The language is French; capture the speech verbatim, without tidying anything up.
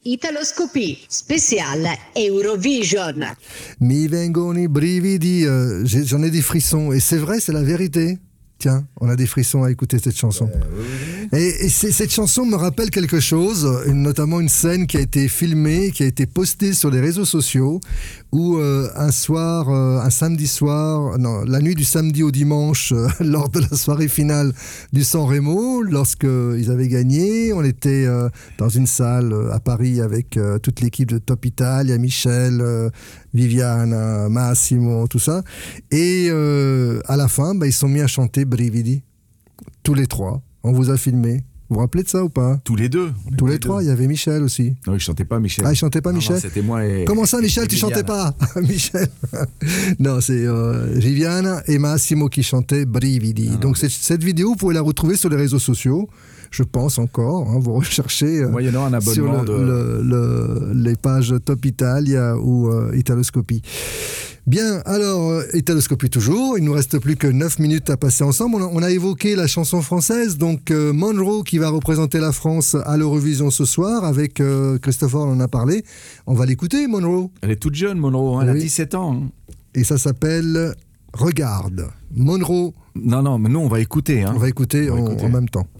Italoscopie, spécial Eurovision. Mi vengono i brividi, euh, j'ai- j'en ai des frissons. Et c'est vrai, c'est la vérité. Tiens, on a des frissons à écouter cette chanson. Euh, oui, oui. Et, et c'est- cette chanson me rappelle quelque chose, une- notamment une scène qui a été filmée, qui a été postée sur les réseaux sociaux, où euh, un soir, euh, un samedi soir, non, la nuit du samedi au dimanche, euh, lors de la soirée finale du San Remo, lorsque ils avaient gagné, on était euh, dans une salle euh, à Paris avec euh, toute l'équipe de Top Italia, Michel, euh, Viviana, Massimo, tout ça. Et euh, à la fin, bah, ils sont mis à chanter Brividi, tous les trois. On vous a filmé. Vous vous rappelez de ça ou pas? Tous les deux. Tous les trois, il y avait Michel aussi. Non, il chantait pas Michel. Ah, il chantait pas Non, Michel non, c'était moi et. Comment ça, et- Michel, et tu chantais Viviane. pas Michel Non, c'est euh, Viviana et Massimo qui chantaient Brividi. Ah. Donc, c'est- cette vidéo, vous pouvez la retrouver sur les réseaux sociaux, je pense encore. Hein, vous recherchez euh, Moyennant un sur abonnement le- de. le- le- les pages Top Italia ou euh, Italoscopie. Bien, alors, euh, Italoscopie toujours, il nous reste plus que neuf minutes à passer ensemble. On a, on a évoqué la chanson française, donc euh, Monroe qui va représenter la France à l'Eurovision ce soir, avec euh, Christopher, on en a parlé. On va l'écouter, Monroe. Elle est toute jeune, Monroe. hein, Elle Oui. a dix-sept ans. hein. Et ça s'appelle Regarde. Monroe, Non, non, mais nous, on va écouter. Hein. on va écouter, On va en- écouter. en même temps.